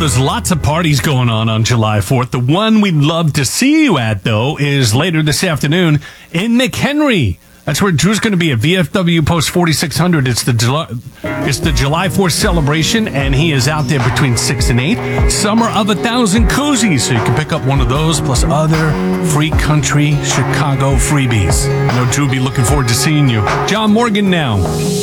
there's lots of parties going on July 4th. The one we'd love to see you at, though, is later this afternoon in McHenry. That's where Drew's going to be at VFW Post 4600. It's the July 4th celebration, and he is out there between 6 and 8. Summer of 1,000 koozies, so you can pick up one of those, plus other free country Chicago freebies. I know Drew will be looking forward to seeing you. John Morgan now.